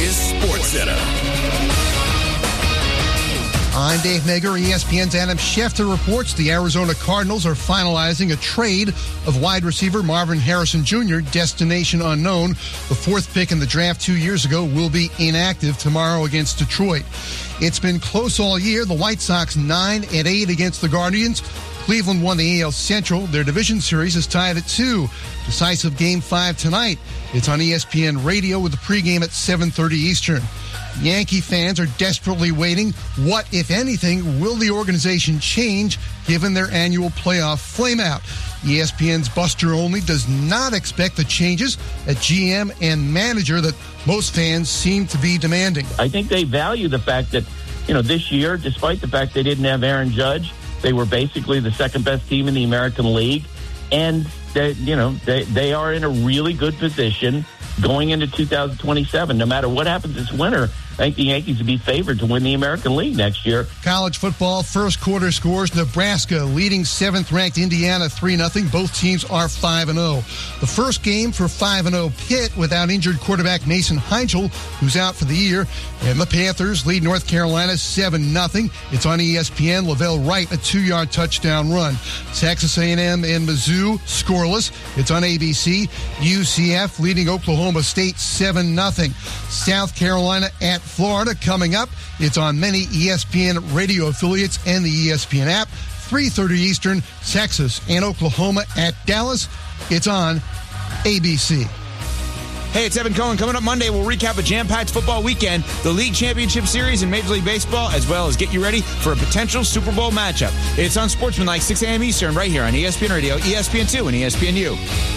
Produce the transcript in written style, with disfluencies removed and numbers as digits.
is SportsCenter. I'm Dave Mager. ESPN's Adam Schefter reports the Arizona Cardinals are finalizing a trade of wide receiver Marvin Harrison Jr., destination unknown. The fourth pick in the draft 2 years ago will be inactive tomorrow against Detroit. It's been close all year. The White Sox 9-8 against the Guardians. Cleveland won the AL Central. Their division series is tied at 2. Decisive Game 5 tonight. It's on ESPN Radio with the pregame at 7:30 Eastern. Yankee fans are desperately waiting. What, if anything, will the organization change given their annual playoff flameout? ESPN's Buster Olney does not expect the changes at GM and manager that most fans seem to be demanding. I think they value the fact that, this year, despite the fact they didn't have Aaron Judge, they were basically the second best team in the American League. And, they are in a really good position going into 2027. No matter what happens this winter, I think the Yankees would be favored to win the American League next year. College football, first quarter scores. Nebraska leading 7th-ranked Indiana 3-0. Both teams are 5-0. The first game for 5-0 Pitt without injured quarterback Mason Heinzel, who's out for the year. And the Panthers lead North Carolina 7-0. It's on ESPN. Lavelle Wright, a 2-yard touchdown run. Texas A&M and Mizzou scoreless. It's on ABC. UCF leading Oklahoma State 7-0. South Carolina at Florida coming up. It's on many ESPN radio affiliates and the ESPN app. 3:30 Eastern, Texas and Oklahoma at Dallas. It's on ABC. Hey, it's Evan Cohen. Coming up Monday, we'll recap a jam-packed football weekend, the League Championship Series in Major League Baseball, as well as get you ready for a potential Super Bowl matchup. It's on Sportsmanlike, 6 a.m. Eastern, right here on ESPN Radio, ESPN2, and ESPNU.